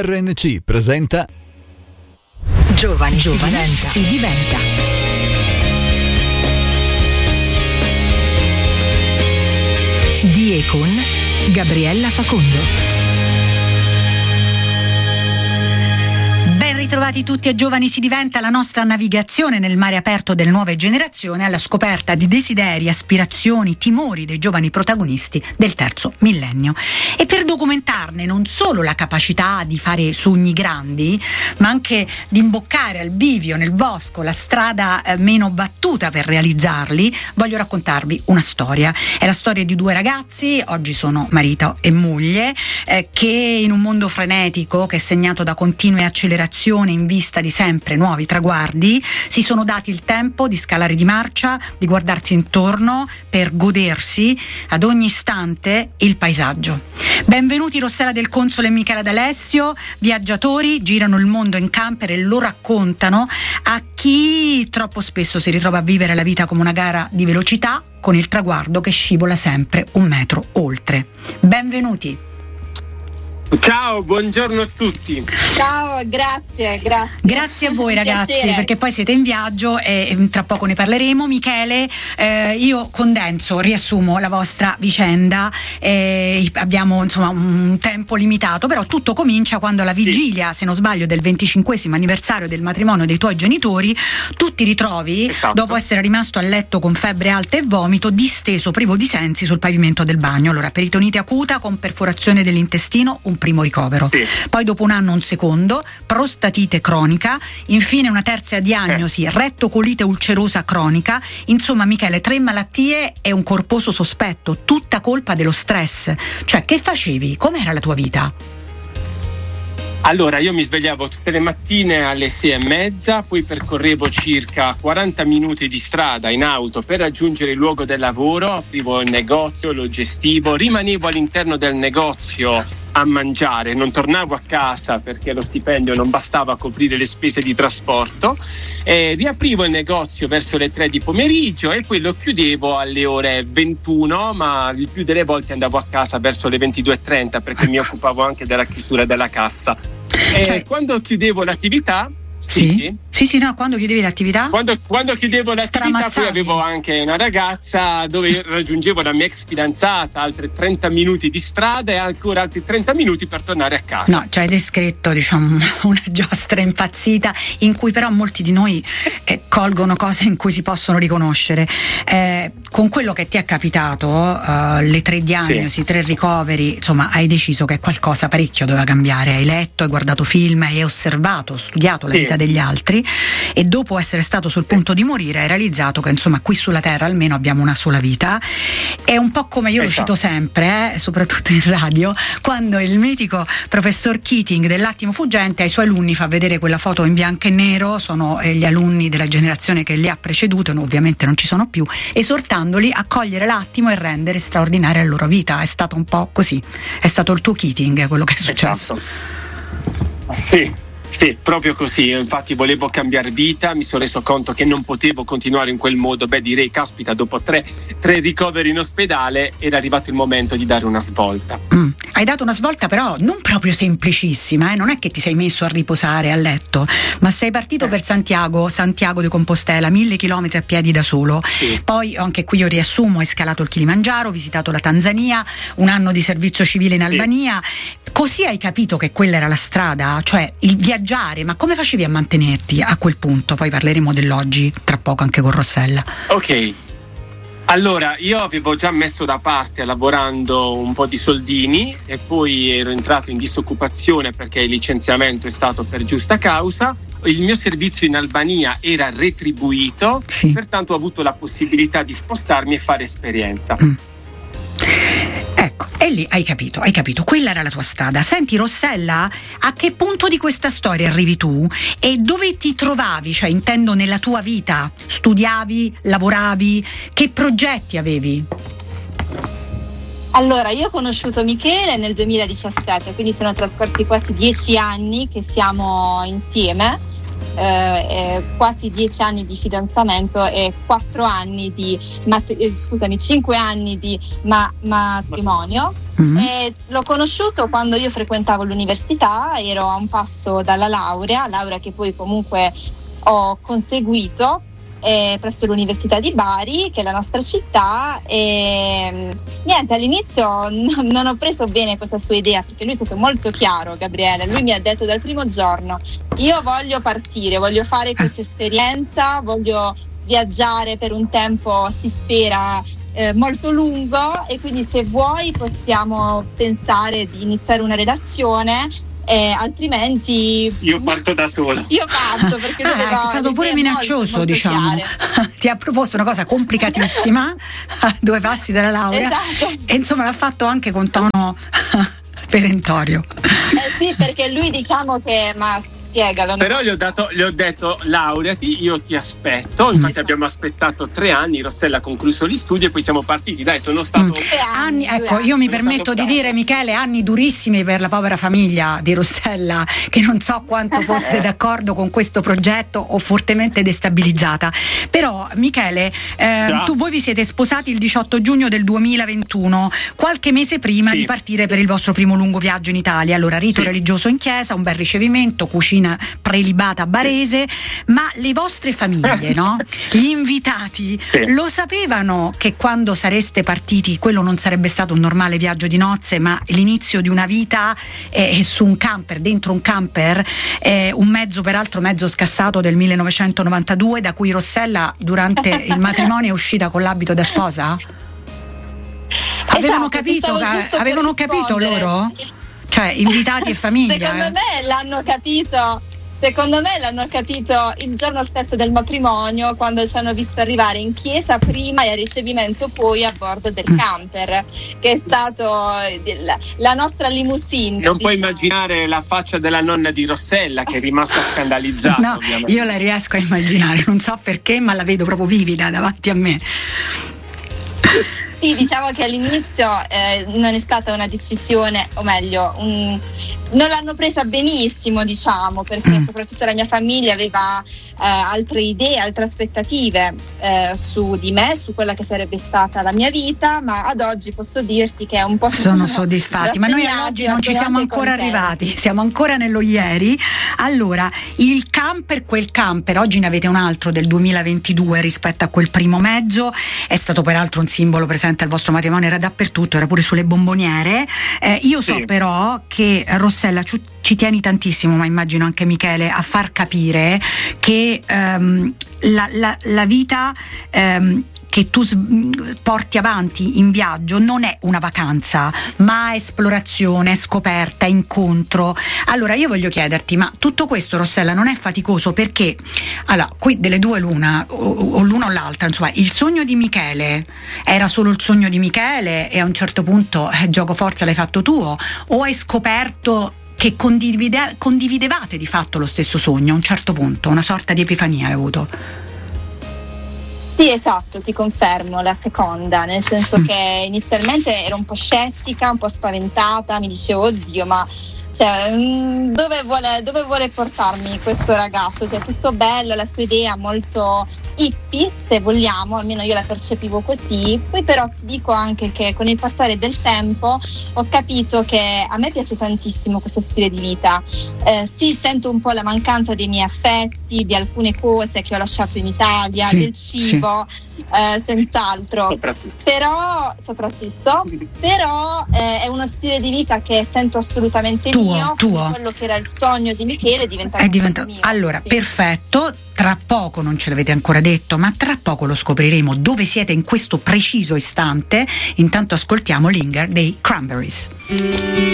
RNC presenta Giovani si diventa. Di e con Gabriella Facondo. Ben ritrovati tutti a Giovani si diventa, la nostra navigazione nel mare aperto delle nuove generazioni alla scoperta di desideri, aspirazioni, timori dei giovani protagonisti del terzo millennio. E per documentarne non solo la capacità di fare sogni grandi, ma anche di imboccare al bivio nel bosco la strada meno battuta per realizzarli, voglio raccontarvi una storia. È la storia di due ragazzi, oggi sono marito e moglie, che in un mondo frenetico che è segnato da continue accelerazioni in vista di sempre nuovi traguardi, si sono dati il tempo di scalare di marcia, di guardarsi intorno per godersi ad ogni istante il paesaggio. Benvenuti Rossella Del Console e Michela D'Alessio, viaggiatori, girano il mondo in camper e lo raccontano a chi troppo spesso si ritrova a vivere la vita come una gara di velocità con il traguardo che scivola sempre un metro oltre. Benvenuti. Ciao, buongiorno a tutti. Ciao, grazie. Grazie a voi ragazzi, piacere. perché poi siete in viaggio e tra poco ne parleremo. Michele, io riassumo la vostra vicenda, abbiamo insomma un tempo limitato, però tutto comincia quando alla vigilia, se non sbaglio, del 25esimo anniversario del matrimonio dei tuoi genitori, tu ti ritrovi, dopo essere rimasto a letto con febbre alta e vomito, disteso, privo di sensi sul pavimento del bagno. Allora, peritonite acuta con perforazione dell'intestino, un primo ricovero, poi dopo un anno un secondo, prostatite cronica, infine una terza diagnosi, rettocolite ulcerosa cronica. Insomma Michele, 3 malattie e un corposo sospetto, tutta colpa dello stress. Cioè, che facevi? Com'era la tua vita? Allora, io mi svegliavo tutte le mattine alle 6:30, poi percorrevo circa 40 minuti di strada in auto per raggiungere il luogo del lavoro, aprivo il negozio, lo gestivo, rimanevo all'interno del negozio a mangiare, non tornavo a casa perché lo stipendio non bastava a coprire le spese di trasporto, riaprivo il negozio verso le 3 di pomeriggio e poi lo chiudevo alle ore 21, ma il più delle volte andavo a casa verso le 22:30 perché mi occupavo anche della chiusura della cassa. Quando chiudevo l'attività quando chiudevi l'attività? Quando chiudevo l'attività poi avevo anche una ragazza dove raggiungevo la mia ex fidanzata, altri 30 minuti di strada e ancora altri 30 minuti per tornare a casa. No, cioè hai descritto una giostra impazzita in cui però molti di noi colgono cose in cui si possono riconoscere. Con quello che ti è capitato, le 3 diagnosi, 3 ricoveri, insomma hai deciso che qualcosa parecchio doveva cambiare. Hai letto, hai guardato film, hai osservato, studiato la vita degli altri e dopo essere stato sul punto di morire hai realizzato che insomma qui sulla terra almeno abbiamo una sola vita. È un po' come io lo cito sempre, soprattutto in radio, quando il mitico professor Keating dell'Attimo Fuggente ai suoi alunni fa vedere quella foto in bianco e nero, sono gli alunni della generazione che li ha preceduto, ovviamente non ci sono più, esortandoli a cogliere l'attimo e rendere straordinaria la loro vita. È stato un po' così, è stato il tuo Keating quello che è successo. Sì, proprio così. Infatti volevo cambiare vita, mi sono reso conto che non potevo continuare in quel modo. Direi, caspita, dopo 3 ricoveri in ospedale era arrivato il momento di dare una svolta. Hai dato una svolta però non proprio semplicissima, non è che ti sei messo a riposare a letto, ma sei partito per Santiago di Compostela, 1000 chilometri a piedi da solo. Poi anche qui io riassumo, hai scalato il Kilimangiaro, visitato la Tanzania, un anno di servizio civile in Albania. Così hai capito che quella era la strada, cioè il viaggiare. Ma come facevi a mantenerti a quel punto? Poi parleremo dell'oggi tra poco anche con Rossella. Ok, allora io avevo già messo da parte lavorando un po' di soldini e poi ero entrato in disoccupazione perché il licenziamento è stato per giusta causa. Il mio servizio in Albania era retribuito, pertanto ho avuto la possibilità di spostarmi e fare esperienza. Ecco, e lì hai capito, quella era la tua strada. Senti Rossella, a che punto di questa storia arrivi tu e dove ti trovavi, cioè intendo nella tua vita? Studiavi, lavoravi, che progetti avevi? Allora, io ho conosciuto Michele nel 2017, quindi sono trascorsi quasi 10 anni che siamo insieme quasi 10 anni di fidanzamento e 5 anni di matrimonio. E l'ho conosciuto quando io frequentavo l'università, ero a un passo dalla laurea che poi comunque ho conseguito presso l'Università di Bari, che è la nostra città, e niente, all'inizio non ho preso bene questa sua idea, perché lui è stato molto chiaro, Gabriele. Lui mi ha detto dal primo giorno: io voglio partire, voglio fare questa esperienza, voglio viaggiare per un tempo, si spera molto lungo, e quindi se vuoi possiamo pensare di iniziare una relazione, altrimenti io parto da solo. Io parto, perché lui è stato pure minaccioso, molto diciamo. Ti ha proposto una cosa complicatissima a 2 passi dalla laurea. Esatto. E insomma l'ha fatto anche con tono perentorio. Sì, perché lui, diciamo che spiegalo. Però gli ho detto laureati, io ti aspetto. Infatti abbiamo aspettato 3 anni, Rossella ha concluso gli studi e poi siamo partiti. Dai, sono stato anni, ecco, io mi permetto di dire, Michele, anni durissimi per la povera famiglia di Rossella, che non so quanto fosse d'accordo con questo progetto o fortemente destabilizzata. Però Michele, voi vi siete sposati il 18 giugno del 2021, qualche mese prima di partire per il vostro primo lungo viaggio in Italia. Allora, rito religioso in chiesa, un bel ricevimento, cucina prelibata barese, ma le vostre famiglie, no? Gli invitati lo sapevano che quando sareste partiti quello non sarebbe stato un normale viaggio di nozze, ma l'inizio di una vita su un camper, dentro un camper, un mezzo, peraltro mezzo scassato del 1992, da cui Rossella durante il matrimonio è uscita con l'abito da sposa? Avevano capito loro? Cioè, invitati e famiglia. Secondo me l'hanno capito il giorno stesso del matrimonio, quando ci hanno visto arrivare in chiesa prima e al ricevimento poi a bordo del camper, che è stato la nostra limousine. Non puoi immaginare la faccia della nonna di Rossella, che è rimasta scandalizzata. No, ovviamente. Io la riesco a immaginare, non so perché, ma la vedo proprio vivida davanti a me. Sì, diciamo che all'inizio non è stata una decisione, o meglio, non l'hanno presa benissimo, diciamo, perché soprattutto la mia famiglia aveva altre idee, altre aspettative su di me, su quella che sarebbe stata la mia vita, ma ad oggi posso dirti che è un po' sono soddisfatti, ma noi ad oggi non ci siamo ancora arrivati, siamo ancora nello ieri. Allora, il camper, quel camper, oggi ne avete un altro del 2022 rispetto a quel primo mezzo, è stato peraltro un simbolo presente al vostro matrimonio, era dappertutto, era pure sulle bomboniere. Io so però che Rossella ci tieni tantissimo, ma immagino anche Michele, a far capire che la vita che tu porti avanti in viaggio non è una vacanza, ma esplorazione, scoperta, incontro. Allora io voglio chiederti, ma tutto questo, Rossella, non è faticoso? Perché allora, qui delle due l'una, o l'una o l'altra, insomma, il sogno di Michele era solo il sogno di Michele e a un certo punto gioco forza l'hai fatto tuo, o hai scoperto che condividevate di fatto lo stesso sogno a un certo punto, una sorta di epifania hai avuto? Sì, esatto, ti confermo, la seconda, nel senso che inizialmente ero un po' scettica, un po' spaventata, mi dicevo oddio, ma dove vuole portarmi questo ragazzo? Cioè, tutto bello, la sua idea molto hippie, se vogliamo, almeno io la percepivo così. Poi però ti dico anche che con il passare del tempo ho capito che a me piace tantissimo questo stile di vita. Sì, sento un po' la mancanza dei miei affetti, di alcune cose che ho lasciato in Italia, del cibo, senz'altro, soprattutto, però è uno stile di vita che sento assolutamente mio. Quello che era il sogno di Michele è diventato mio. Allora, sì. Perfetto. Tra poco, non ce l'avete ancora detto, ma tra poco lo scopriremo dove siete in questo preciso istante. Intanto ascoltiamo Linger dei Cranberries.